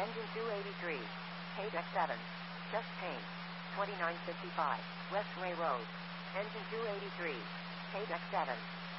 Engine 283. Page X7. Chest paint. 2955. West Ray Road. Engine 283. Page X7.